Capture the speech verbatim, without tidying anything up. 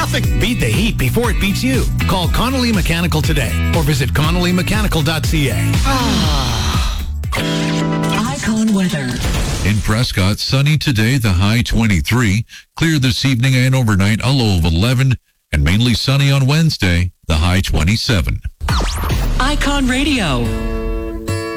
Nothing beat the heat before it beats you. Call Connolly Mechanical today or visit connolly mechanical dot c a. Icon weather. In Prescott, sunny today, the high twenty-three. Clear this evening and overnight, a low of eleven. And mainly sunny on Wednesday, the high twenty-seven. Icon Radio.